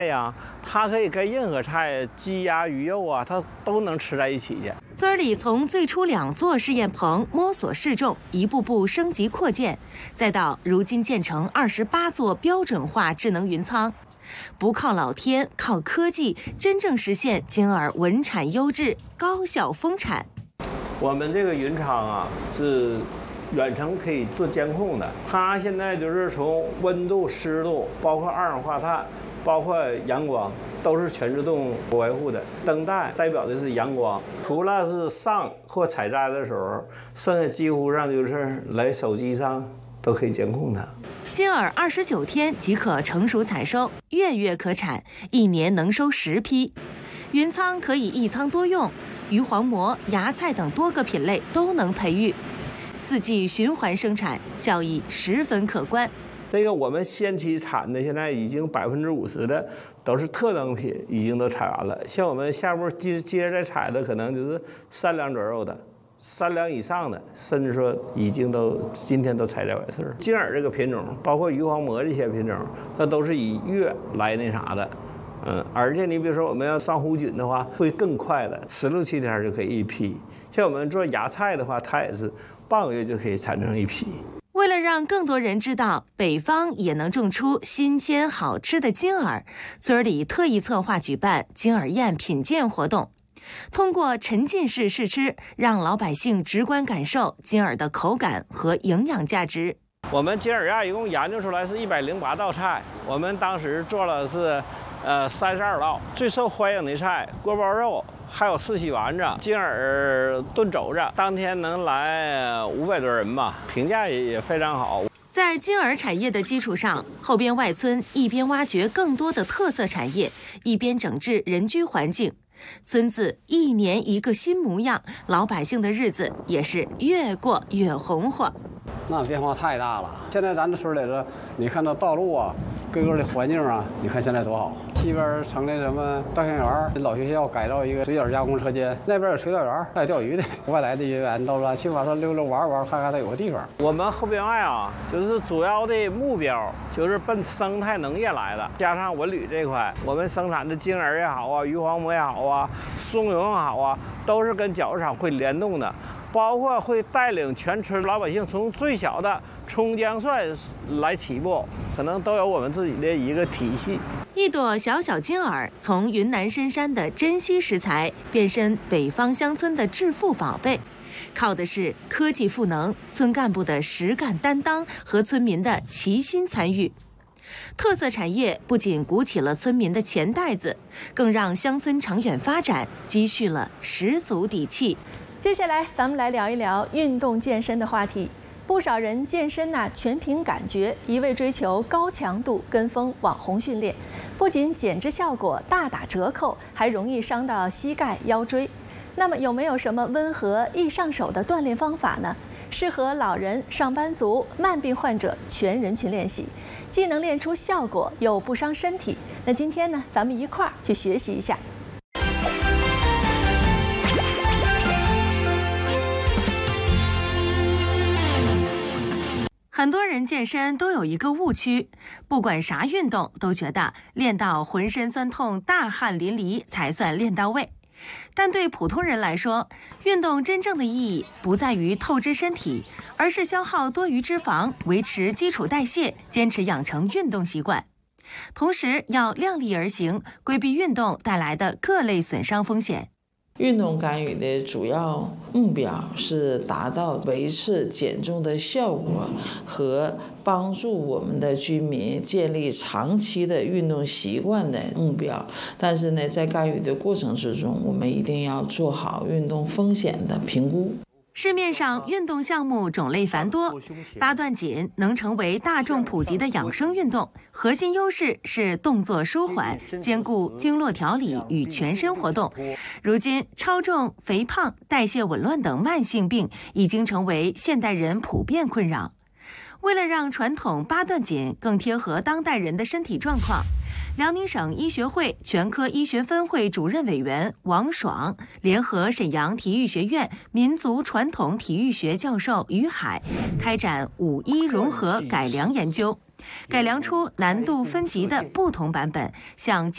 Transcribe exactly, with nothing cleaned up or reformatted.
呀，它可以跟任何菜，鸡鸭鱼肉啊，它都能吃在一起去。 村里从最初两座试验棚摸索试种，一步步升级扩建，再到如今建成二十八座标准化智能云仓。不靠老天，靠科技，真正实现金耳稳产优质、高效丰产。 我们这个云仓啊，是远程可以做监控的。它现在就是从温度、湿度，包括二氧化碳，包括阳光，都是全自动维护的。灯带代表的是阳光，除了是上或采摘的时候，剩下几乎上就是来手机上都可以监控它。 金耳二十九天即可成熟采收，月月可产，一年能收十批。云仓可以一仓多用，鱼黄蘑、芽菜等多个品类都能培育，四季循环生产，效益十分可观。 这个我们先期产的，现在已经百分之五十的都是特等品，已经都采完了。像我们下步接接着再采的，可能就是三两左右的。三两以上的，甚至说已经都今天都采摘完事儿。金耳这个品种，包括鱼黄蘑这些品种，它都是以月来那啥的，嗯，而且你比如说我们要上湖菌的话，会更快的，十六七天就可以一批。像我们做芽菜的话，它也是半个月就可以产生一批。 为了让更多人知道北方也能种出新鲜好吃的金耳，村里特意策划举办金耳宴品鉴活动。通过沉浸式试吃，让老百姓直观感受金耳的口感和营养价值。 我们金耳宴一共研究出来是一百零八道菜，我们当时做了是，呃，三十二道。最受欢迎的菜锅包肉，还有四喜丸子、金耳炖肘子，当天能来五百多人吧，评价也也非常好。 在金耳产业的基础上，后边外村一边挖掘更多的特色产业，一边整治人居环境。村子一年一个新模样，老百姓的日子也是越过越红火。 那变化太大了。现在咱这村里头，你看到道路啊，各个的环境啊，你看现在多好。西边成立什么稻香园，老学校改造一个水饺加工车间，那边有水稻园，还有钓鱼的。外来的学员到了去往上溜溜玩玩，看看它有个地方。 我们后边外啊，就是主要的目标就是奔生态农业来的，加上文旅这块，我们生产的金耳也好啊，鱼黄蘑也好啊，松茸也好啊，都是跟饺子厂会联动的。包括会带领全村老百姓从最小的葱姜蒜来起步，可能都有我们自己的一个体系。 一朵小小金耳从云南深山的珍稀食材，变身北方乡村的致富宝贝，靠的是科技赋能、村干部的实干担当和村民的齐心参与。特色产业不仅鼓起了村民的钱袋子，更让乡村长远发展积蓄了十足底气。 接下来，咱们来聊一聊运动健身的话题。不少人健身呐、啊，全凭感觉，一味追求高强度，跟风网红训练，不仅减脂效果大打折扣，还容易伤到膝盖、腰椎。那么，有没有什么温和易上手的锻炼方法呢？适合老人、上班族、慢病患者全人群练习，既能练出效果，又不伤身体。那今天呢，咱们一块儿去学习一下。 很多人健身都有一个误区，不管啥运动都觉得练到浑身酸痛、大汗淋漓才算练到位。但对普通人来说，运动真正的意义不在于透支身体，而是消耗多余脂肪，维持基础代谢，坚持养成运动习惯。同时要量力而行，规避运动带来的各类损伤风险。 运动干预的主要目标是达到维持减重的效果和帮助我们的居民建立长期的运动习惯的目标。但是呢，在干预的过程之中，我们一定要做好运动风险的评估。 市面上运动项目种类繁多，八段锦能成为大众普及的养生运动，核心优势是动作舒缓，兼顾经络调理与全身活动。如今，超重、肥胖、代谢紊乱等慢性病已经成为现代人普遍困扰。为了让传统八段锦更贴合当代人的身体状况，辽宁省医学会全科医学分会主任委员王爽联合沈阳体育学院民族传统体育学教授于海，开展五一融合改良研究，改良出难度分级的不同版本，向